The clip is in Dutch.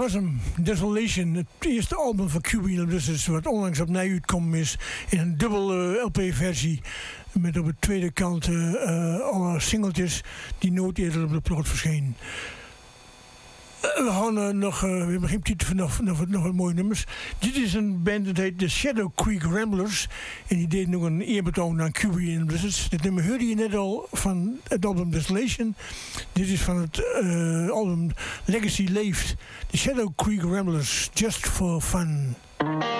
was hem, Desolation, het eerste album van QB and the Blizzards, wat onlangs opnieuw uitgekomen is in een dubbel LP-versie. Met op de tweede kant alle singeltjes die nooit eerder op de plot verschenen. We hebben geen titel nog wat mooie nummers. Dit is een band dat heet The Shadow Creek Ramblers. En die deed nog een eerbetoon aan QB and the Blizzards. Dit nummer hoorde je net al van het album Desolation. Dit is van het album Legacy Leeft. The Shadow Creek Ramblers, Just for Fun.